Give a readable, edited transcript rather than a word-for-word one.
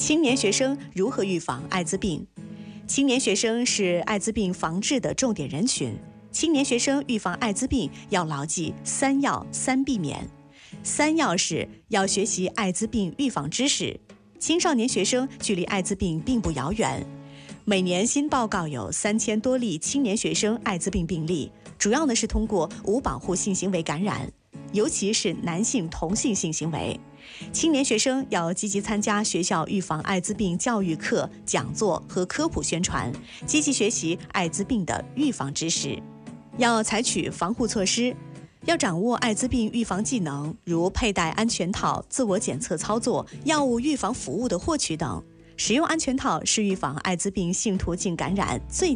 青年学生如何预防艾滋病？青年学生是艾滋病防治的重点人群。青年学生预防艾滋病要牢记3要3避免。3要是要学习艾滋病预防知识。青少年学生距离艾滋病并不遥远。每年新报告有3000多例青年学生艾滋病病例，主要呢是通过无保护性行为感染，尤其是男性同性性行为。青年学生要积极参加学校预防艾滋病教育课、讲座和科普宣传，积极学习艾滋病的预防知识。要采取防护措施，要掌握艾滋病预防技能，如佩戴安全套、自我检测操作、药物预防服务的获取等。使用安全套是预防艾滋病性途径感染最